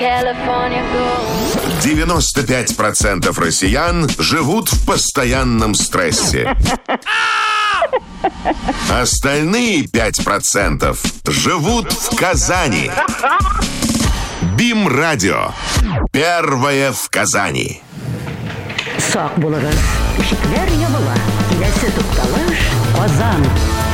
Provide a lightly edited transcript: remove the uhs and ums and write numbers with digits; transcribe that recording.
California gold. 95% россиян живут в постоянном стрессе. Остальные 5% живут в Казани. БИМ-радио. Первое в Казани. Сак булыгыз, ишекләр ябыла. Киләсе тукталыш Казан.